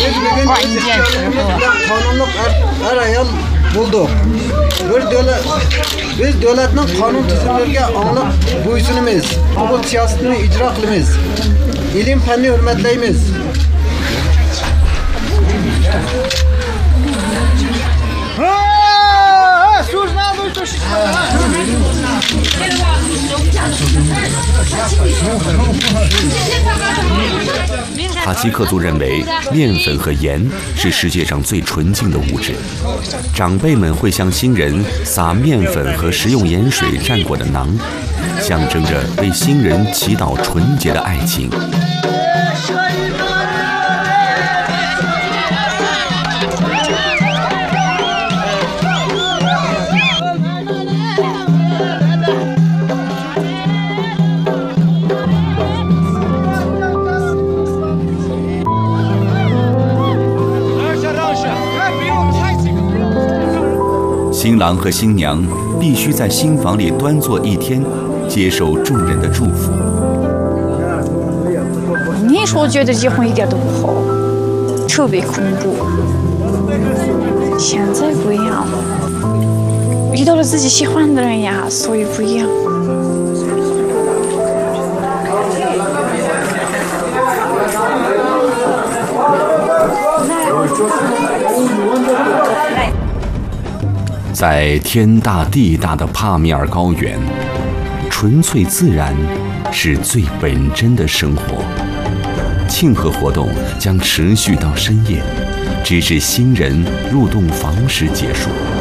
关键时 bulduk. Biz devletning qonun tizimlariga angliq bo'ysunamiz. Huquq siyosatini ijro qilamiz. Ilm fanni hurmatlaymiz. 塔吉克族认为面粉和盐是世界上最纯净的物质，长辈们会向新人撒面粉和食用盐水蘸过的馕，象征着为新人祈祷纯洁的爱情。新郎和新娘必须在新房里端坐1天，接受众人的祝福。 你说觉得结婚一点都不好，特别恐怖。现在不一样了，遇到了自己喜欢的人呀，所以不一样。 在天大地大的帕米尔高原，纯粹自然是最本真的生活。庆贺活动将持续到深夜，直至新人入洞房时结束。